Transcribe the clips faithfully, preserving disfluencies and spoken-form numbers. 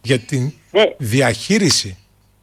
για την ναι. διαχείριση.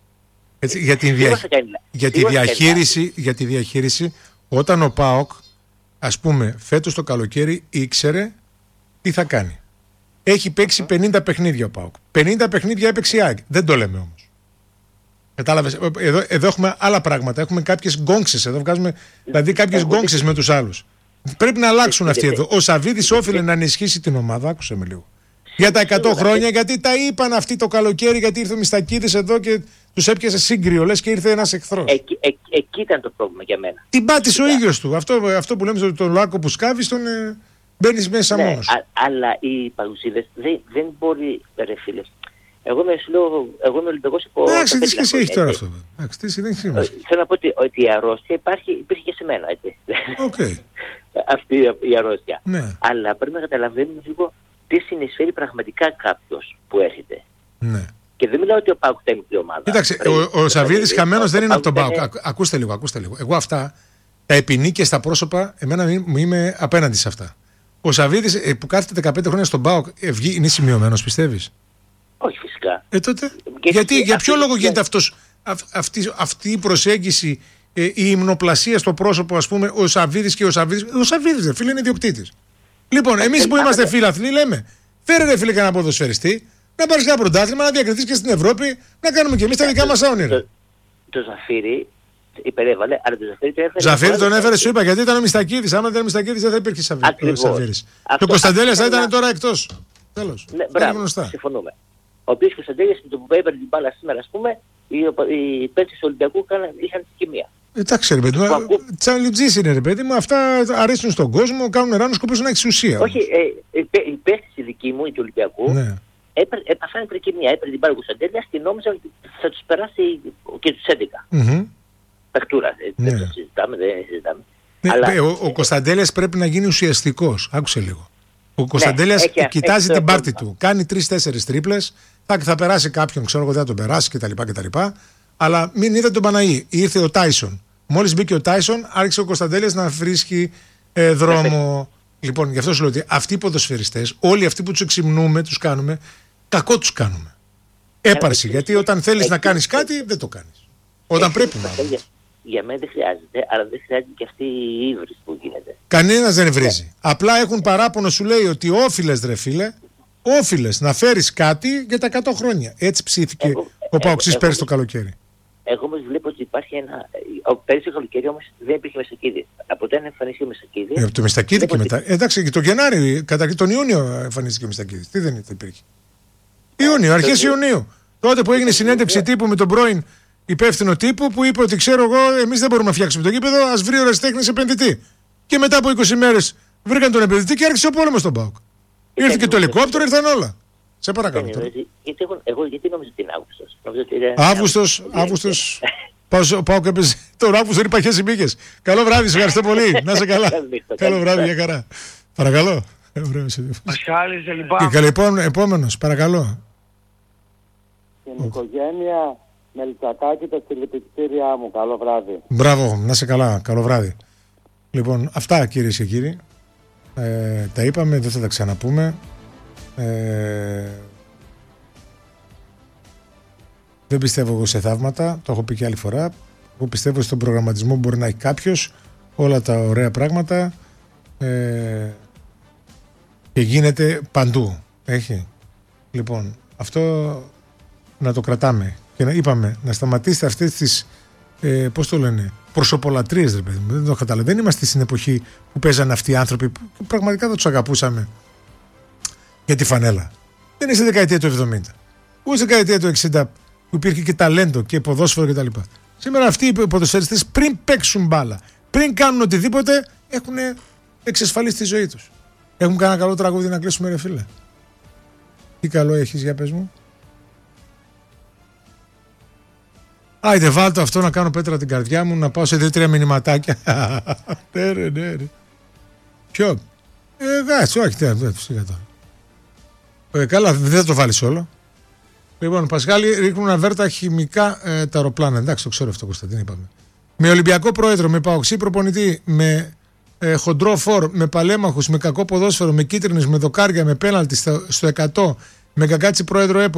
Έτσι, για, την δια... για, τη διαχείριση, για τη διαχείριση, όταν ο ΠΑΟΚ, ας πούμε, φέτος το καλοκαίρι ήξερε τι θα κάνει. Έχει παίξει πενήντα παιχνίδια ο ΠΑΟΚ. πενήντα παιχνίδια έπαιξε η ΑΕΚ. Δεν το λέμε όμως. Κατάλαβες. Εδώ, εδώ έχουμε άλλα πράγματα. Έχουμε κάποιες γκόγξες. Εδώ βγάζουμε δηλαδή κάποιες γκόγξες με τους άλλους. Πρέπει να αλλάξουν αυτοί εδώ. Ο Σαββίδης όφιλε να ενισχύσει την ομάδα. Άκουσε με λίγο. Για τα εκατό χρόνια, γιατί τα είπαν αυτοί το καλοκαίρι, γιατί ήρθε ο Μιστακίδης εδώ και τους έπιασε σύγκριο, λες, και ήρθε ένας εχθρός. Εκεί, εκεί, εκεί ήταν το πρόβλημα για μένα. Την πάτησε ο ίδιος του. Αυτό, αυτό που λέμε στον Λάκο που σκάβει, τον ε, μπαίνεις μέσα ναι, μόνος. Α, αλλά οι παγκοσίδες δεν, δεν μπορεί, ρε φίλε. Εγώ με σου λέω, εγώ είμαι Ολυμπιακός υπό... Εντάξει, τι σχέση έχει τώρα αυτό. Εντάξει, τι δεν έχει σημασία. Θέλω να πω ότι, ότι η αρρώστια υπάρχει, υπήρχε και σε μένα, έτσι. Okay. Αυτή η αρρώστια. Ναι. Αλλά πρέπει να καταλαβαίνουμε λίγο τι συνεισφέρει πραγματικά κάποιος που έρχεται. Ναι. Και δεν μιλάω ότι ο ΠΑΟΚ ήταν η ομάδα. Κοίταξε, ο, ο Σαββίδης χαμένος δεν είναι από τον ΠΑΟΚ. Είναι... Ακούστε λίγο, ακούστε λίγο. Εγώ αυτά, τα επινίκια στα πρόσωπα, εμένα μου είμαι απέναντι σε αυτά. Ο Σαββίδης που κάθεται δεκαπέντε χρόνια στον ΠΑΟΚ, είναι σημειωμένος, πιστεύεις? Όχι, φυσικά. Ε, τότε, και γιατί, και, για ποιο λόγο και... γίνεται αυτός, α, αυτή, αυτή η προσέγγιση, ε, η υμνοπλασία στο πρόσωπο, ας πούμε, ο Σαββίδης και ο Σαββίδης. Ο Σαββίδης, δε φίλε, είναι ιδιοκτήτης. Λοιπόν, εμείς που είμαστε φίλαθλοι, λέμε, φέρε ρε φίλε κανένα ποδοσφαιριστή, να πάρεις ένα πρωτάθλημα, να διακριθείς και στην Ευρώπη, να κάνουμε και εμείς τα δικά μας όνειρα. Το Ζαφύρι υπερέβαλε, αλλά το Ζαφύρι το έφερε. Ζαφύρι τον έφερε, σου είπα, γιατί ήταν ο Μιστακίδης. Άμα δεν ήταν ο Μιστακίδης, δεν θα υπήρχε Ζαφύρις. Και ο Κωνσταντέλιας θα ήταν τώρα εκτός. Τέλος. Ναι, μπράβο, συμφωνούμε. Ο οποίος Κωνσταντέλιας με το που έπαιρνε την μπάλα σήμερα, ας πούμε, οι παίκτες του Ολυμπιακού είχαν τη χημεία. Εντάξει, ρε παιδί μου, τσαλιτζής είναι, ρε παιδί μου, αυτά αρέσουν στον κόσμο, κάνουν ράνο, σκοπίζουν να έχεις ουσία. Όχι, ε, οι παίκτες οι δικοί μου, οι του Ολυμπιακού, ναι. Έπαθαν τρικυμία, έπαιρνε την μπάλα του Κωνσταντέλιας και νόμιζαν ότι θα τους περάσει και τους έντεκα. Mm-hmm. Παχτούρα, ναι. Δεν το συζητάμε, δεν συζητάμε. Ναι, αλλά... Ο, ο Κωνσταντέλιας πρέπει να γίνει ουσιαστικός, άκουσε λίγο. Ο Κωνσταντέλιας ναι, έχει, κοιτάζει έχει την πάρτη του, κάνει τρεις-τέσσερις τρίπλες, θα, θα περάσει κάποιον, ξέρω εγώ, δεν θα τον περάσει κτλ. κτλ. Αλλά μην είδε τον Παναή, ήρθε ο Τάισον. Μόλις μπήκε ο Τάισον, άρχισε ο Κωνσταντέλιας να βρίσκει ε, δρόμο. Λοιπόν, γι' αυτό σου λέω ότι αυτοί οι ποδοσφαιριστές, όλοι αυτοί που τους εξυμνούμε, τους κάνουμε, κακό τους κάνουμε. Έπαρση, γιατί όταν θέλεις να κάνεις κάτι, δεν το κάνεις. Όταν πρέπει να. Για μένα δεν χρειάζεται, αλλά δεν χρειάζεται και αυτή η ύβρις που γίνεται. Κανένας δεν βρίζει. Απλά έχουν παράπονο, σου λέει, ότι όφιλες, ρε φίλε, όφιλες να φέρεις κάτι για τα εκατό χρόνια. Έτσι ψήθηκε εγώ, ο Παοξής πέρυσι το καλοκαίρι. Εγώ όμως βλέπω ότι υπάρχει ένα. Ο πέρυσι το καλοκαίρι όμως δεν υπήρχε Μιστακίδη. Από όταν εμφανίστηκε ο Μιστακίδη. Ε, το Μιστακίδη και μετά. Ε, εντάξει, και το Γενάρη, κατά τον Ιούνιο εμφανίστηκε ο Μιστακίδη. Τι δεν υπήρχε. Ιούνιο, αρχές Ιουνίου. Τότε που έγινε συνέντευξη τύπου με τον πρώην υπεύθυνο τύπου που είπε ότι ξέρω εγώ, εμείς δεν μπορούμε να φτιάξουμε το γήπεδο, ας βρει ο ερασιτέχνης επενδυτή. Και μετά από είκοσι μέρες βρήκαν τον επενδυτή και άρχισε ο πόλεμος στον ΠΑΟΚ. Ήρθε και το ελικόπτερο, ήρθαν όλα. Σε παρακαλώ. Γιατί εγώ, εγώ γιατί νόμιζα ότι είναι Αύγουστος. Αύγουστος, Αύγουστος. Ο ΠΑΟΚ έπαιζε τον Αύγουστο, είναι παχές ημίκες. Καλό βράδυ, σε ευχαριστώ πολύ. Να είσαι καλά. Καλό βράδυ, για χαρά. Παρακαλώ. Πασχάλη, σε λυπάμαι. Λοιπόν, επόμενος, παρακαλώ. Την οικογένεια Μελτσακάκη, τα συλληπιτήριά μου. Καλό βράδυ. Μπράβο, να είσαι καλά. Καλό βράδυ. Λοιπόν, αυτά κυρίες και κύριοι. Ε, τα είπαμε, δεν θα τα ξαναπούμε. Ε, δεν πιστεύω εγώ σε θαύματα. Το έχω πει και άλλη φορά. Εγώ πιστεύω στον προγραμματισμό που μπορεί να έχει κάποιος όλα τα ωραία πράγματα ε, και γίνεται παντού. Έχει. Λοιπόν, αυτό να το κρατάμε. Και να είπαμε να σταματήσετε αυτές τις ε, πώς το λένε, προσωπολατρίες, ρε παιδί μου. Δεν το καταλαβαίνω. Δεν είμαστε στην εποχή που παίζανε αυτοί οι άνθρωποι που πραγματικά δεν τους αγαπούσαμε για τη φανέλα. Δεν είναι στη δεκαετία του εβδομήντα. Ούτε στη δεκαετία του εξήντα που υπήρχε και ταλέντο και ποδόσφαιρο κτλ. Σήμερα αυτοί οι ποδοσφαιριστές πριν παίξουν μπάλα, πριν κάνουν οτιδήποτε, έχουν εξασφαλίσει τη ζωή τους. Έχουν κανένα καλό τραγούδι να κλείσουμε, ρε φίλε? Τι καλό έχεις, για πες μου? Άιντε, βάλτε αυτό να κάνω πέτρα την καρδιά μου, να πάω σε δύο-τρία μηνυματάκια. Ναι, ρε, ναι, ρε. Ποιο? Ε, εντάξει, όχι, δεν το σιγά τώρα. Ε, καλά, δεν θα το βάλεις όλο. Λοιπόν, Πασχάλη, ρίχνουν αβέρτα χημικά ε, τα αεροπλάνα. Εντάξει, το ξέρω αυτό, Κωνσταντίν, είπαμε. Με Ολυμπιακό πρόεδρο, με παοξή προπονητή, με ε, χοντρό φορ, με παλέμαχους, με κακό ποδόσφαιρο, με κίτρινες, με δοκάρια, με πέναλτι στο, στο εκατό, με κακάτσι πρόεδρο ΕΠΟ.